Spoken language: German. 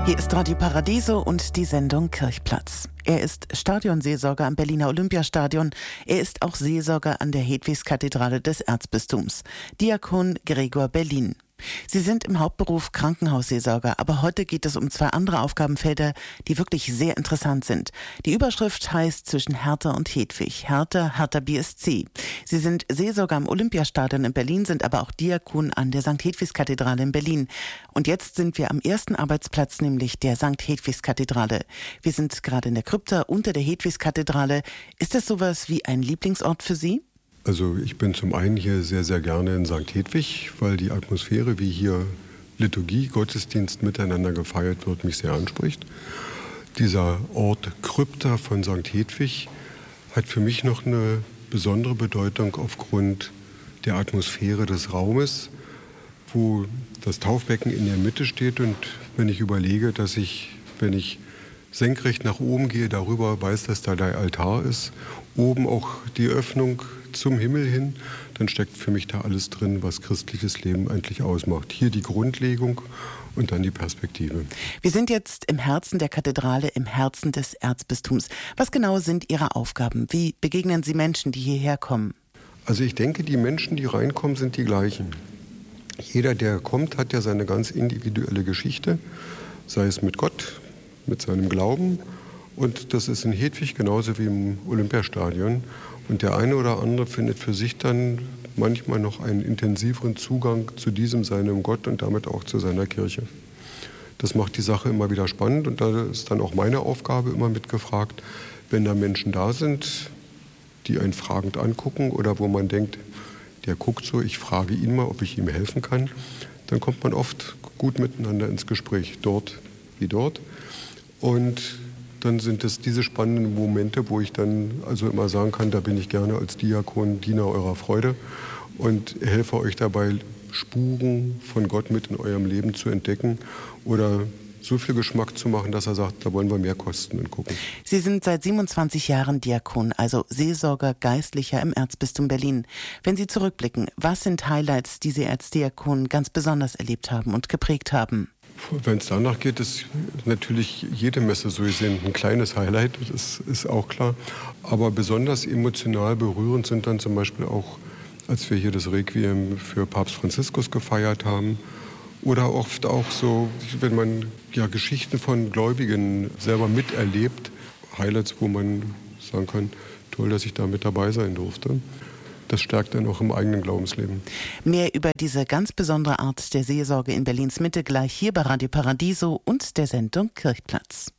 Hier ist Radio Paradiso und die Sendung Kirchplatz. Er ist Stadionseelsorger am Berliner Olympiastadion. Er ist auch Seelsorger an der Hedwigskathedrale des Erzbistums. Diakon Gregor Berlin. Sie sind im Hauptberuf Krankenhausseelsorger, aber heute geht es um zwei andere Aufgabenfelder, die wirklich sehr interessant sind. Die Überschrift heißt Zwischen Hertha und Hedwig. Hertha BSC. Sie sind Seelsorger am Olympiastadion in Berlin, sind aber auch Diakon an der St. Hedwigskathedrale in Berlin. Und jetzt sind wir am ersten Arbeitsplatz, nämlich der St. Hedwigskathedrale. Wir sind gerade in der Krypta unter der Hedwigskathedrale. Ist das sowas wie ein Lieblingsort für Sie? Also ich bin zum einen hier sehr, sehr gerne in St. Hedwig, weil die Atmosphäre, wie hier Liturgie, Gottesdienst miteinander gefeiert wird, mich sehr anspricht. Dieser Ort Krypta von St. Hedwig hat für mich noch eine besondere Bedeutung aufgrund der Atmosphäre des Raumes, wo das Taufbecken in der Mitte steht. Und wenn ich überlege, dass ich, wenn ich senkrecht nach oben gehe, darüber weiß, dass da der Altar ist, oben auch die Öffnung zum Himmel hin, dann steckt für mich da alles drin, was christliches Leben eigentlich ausmacht. Hier die Grundlegung und dann die Perspektive. Wir sind jetzt im Herzen der Kathedrale, im Herzen des Erzbistums. Was genau sind Ihre Aufgaben? Wie begegnen Sie Menschen, die hierher kommen? Also ich denke, die Menschen, die reinkommen, sind die gleichen. Jeder, der kommt, hat ja seine ganz individuelle Geschichte, sei es mit Gott, mit seinem Glauben. Und das ist in Hedwig genauso wie im Olympiastadion. Und der eine oder andere findet für sich dann manchmal noch einen intensiveren Zugang zu diesem seinem Gott und damit auch zu seiner Kirche. Das macht die Sache immer wieder spannend und da ist dann auch meine Aufgabe immer mitgefragt, wenn da Menschen da sind, die einen fragend angucken oder wo man denkt, der guckt so, ich frage ihn mal, ob ich ihm helfen kann, dann kommt man oft gut miteinander ins Gespräch, dort wie dort. Und dann sind es diese spannenden Momente, wo ich dann also immer sagen kann, da bin ich gerne als Diakon Diener eurer Freude und helfe euch dabei, Spuren von Gott mit in eurem Leben zu entdecken oder so viel Geschmack zu machen, dass er sagt, da wollen wir mehr kosten und gucken. Sie sind seit 27 Jahren Diakon, also Seelsorger, Geistlicher im Erzbistum Berlin. Wenn Sie zurückblicken, was sind Highlights, die Sie als Diakon ganz besonders erlebt haben und geprägt haben? Wenn es danach geht, ist natürlich jede Messe so gesehen ein kleines Highlight, das ist auch klar. Aber besonders emotional berührend sind dann zum Beispiel auch, als wir hier das Requiem für Papst Franziskus gefeiert haben. Oder oft auch so, wenn man ja Geschichten von Gläubigen selber miterlebt, Highlights, wo man sagen kann, toll, dass ich da mit dabei sein durfte. Das stärkt dann auch im eigenen Glaubensleben. Mehr über diese ganz besondere Art der Seelsorge in Berlins Mitte gleich hier bei Radio Paradiso und der Sendung Kirchplatz.